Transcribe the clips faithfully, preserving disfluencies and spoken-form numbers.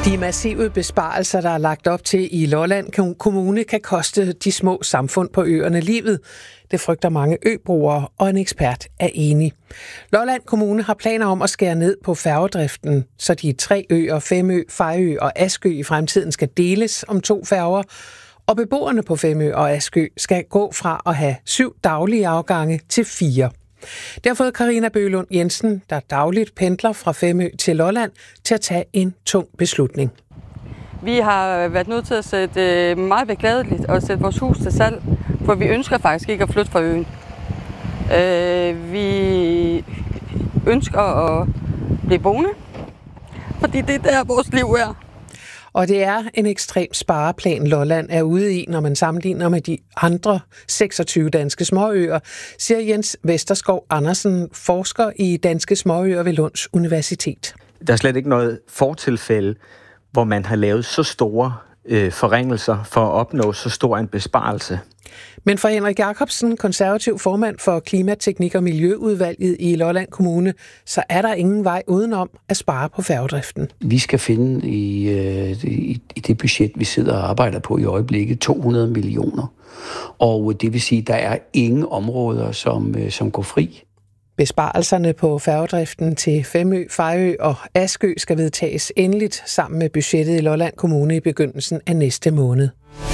De massive besparelser, der er lagt op til i Lolland Kommune, kan koste de små samfund på øerne livet. Det frygter mange øbrugere, og en ekspert er enig. Lolland Kommune har planer om at skære ned på færgedriften, så de tre øer, Femø, Fejø og Askø i fremtiden skal deles om to færger. Og beboerne på Femø og Askø skal gå fra at have syv daglige afgange til fire. Det har fået Karina Bøgelund Jensen, der dagligt pendler fra Femø til Lolland, til at tage en tung beslutning. Vi har været nødt til at sætte meget beklageligt og sætte vores hus til salg, for vi ønsker faktisk ikke at flytte fra øen. Vi ønsker at blive boende, fordi det er der, vores liv er. Og det er en ekstrem spareplan, Lolland er ude i, når man sammenligner med de andre seksogtyve danske småøer, siger Jens Vesterskov Andersen, forsker i danske småøer ved Lunds Universitet. Der er slet ikke noget fortilfælde, hvor man har lavet så store øh, forringelser for at opnå så stor en besparelse. Men for Henrik Jacobsen, konservativ formand for Klimateknik- og Miljøudvalget i Lolland Kommune, så er der ingen vej udenom at spare på færgedriften. Vi skal finde i, i, i det budget, vi sidder og arbejder på i øjeblikket, to hundrede millioner. Og det vil sige, at der er ingen områder, som, som går fri. Besparelserne på færgedriften til Femø, Fejø og Askø skal vedtages endeligt sammen med budgettet i Lolland Kommune i begyndelsen af næste måned.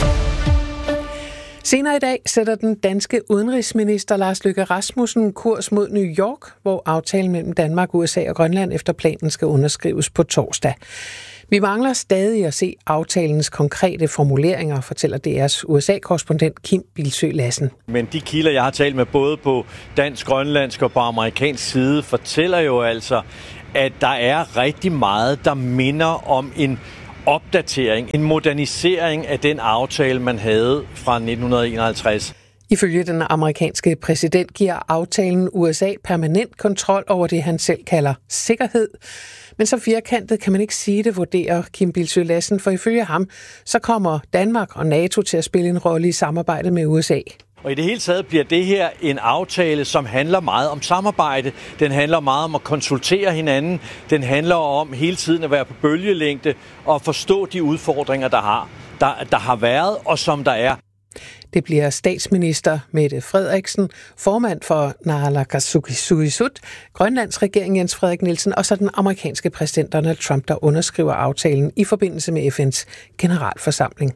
Senere i dag sætter den danske udenrigsminister Lars Løkke Rasmussen kurs mod New York, hvor aftalen mellem Danmark, U S A og Grønland efter planen skal underskrives på torsdag. Vi mangler stadig at se aftalens konkrete formuleringer, fortæller D R's U S A-korrespondent Kim Bildsøe Lassen. Men de kilder, jeg har talt med både på dansk, grønlandsk og på amerikansk side, fortæller jo altså, at der er rigtig meget, der minder om en opdatering, en modernisering af den aftale, man havde fra nitten enoghalvtreds. Ifølge den amerikanske præsident giver aftalen U S A permanent kontrol over det, han selv kalder sikkerhed. Men så firkantet kan man ikke sige det, vurderer Kim Bildsøe Lassen, for ifølge ham, så kommer Danmark og NATO til at spille en rolle i samarbejdet med U S A. Og i det hele taget bliver det her en aftale, som handler meget om samarbejde. Den handler meget om at konsultere hinanden. Den handler om hele tiden at være på bølgelængde og forstå de udfordringer, der har, der, der har været og som der er. Det bliver statsminister Mette Frederiksen, formand for Naalakkersuisut, Grønlands regering Jens Frederik Nielsen og så den amerikanske præsident Donald Trump, der underskriver aftalen i forbindelse med F N's generalforsamling.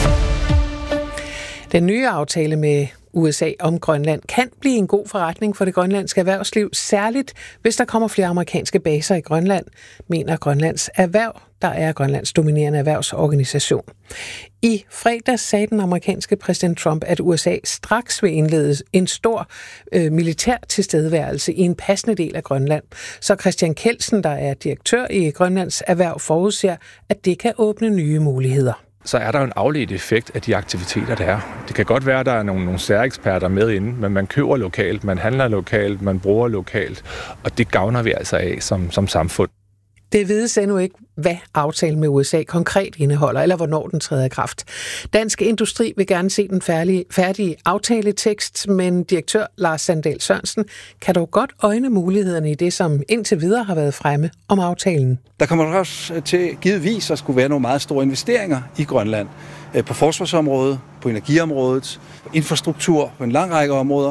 Den nye aftale med U S A om Grønland kan blive en god forretning for det grønlandske erhvervsliv, særligt hvis der kommer flere amerikanske baser i Grønland, mener Grønlands Erhverv, der er Grønlands dominerende erhvervsorganisation. I fredags sagde den amerikanske præsident Trump, at U S A straks vil indlede en stor øh, militær tilstedeværelse i en passende del af Grønland. Så Christian Kelsen, der er direktør i Grønlands Erhverv, forudser, at det kan åbne nye muligheder. Så er der jo en afledt effekt af de aktiviteter, der er. Det kan godt være, at der er nogle, nogle særeksperter med inde, men man køber lokalt, man handler lokalt, man bruger lokalt, og det gavner vi altså af som, som samfund. Det vides endnu ikke, hvad aftalen med U S A konkret indeholder, eller hvornår den træder i kraft. Dansk Industri vil gerne se den færdige, færdige aftaletekst, men direktør Lars Sandahl Sørensen kan dog godt øjne mulighederne i det, som indtil videre har været fremme om aftalen. Der kommer også til givetvis at skulle være nogle meget store investeringer i Grønland. På forsvarsområdet, på energiområdet, på infrastruktur, på en lang række områder.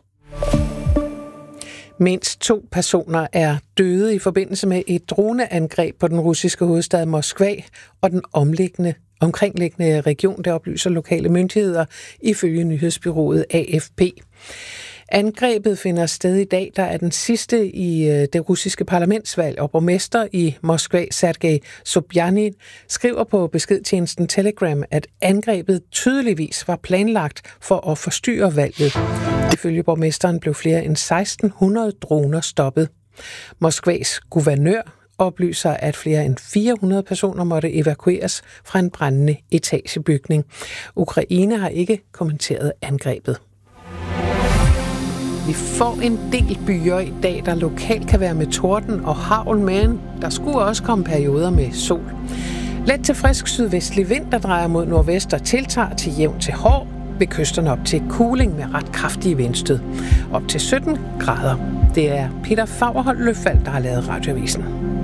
Mindst to personer er døde i forbindelse med et droneangreb på den russiske hovedstad Moskva og den omliggende, omkringliggende region, der oplyser lokale myndigheder ifølge nyhedsbureauet A F P. Angrebet finder sted i dag, der er den sidste i det russiske parlamentsvalg, og borgmester i Moskva, Sergej Sobjanin, skriver på beskedtjenesten Telegram, at angrebet tydeligvis var planlagt for at forstyrre valget. Ifølge borgmesteren blev flere end seksten hundrede droner stoppet. Moskvas guvernør oplyser, at flere end fire hundrede personer måtte evakueres fra en brændende etagebygning. Ukraine har ikke kommenteret angrebet. Vi får en del byer i dag, der lokalt kan være med torden og hagl, men der skulle også komme perioder med sol. Let til frisk sydvestlig vind, der drejer mod nordvest og tiltager til jævn til hård, ved kysterne op til kuling med ret kraftige vindstød. Op til sytten grader. Det er Peter Fagerholt Løfald, der har lavet Radioavisen.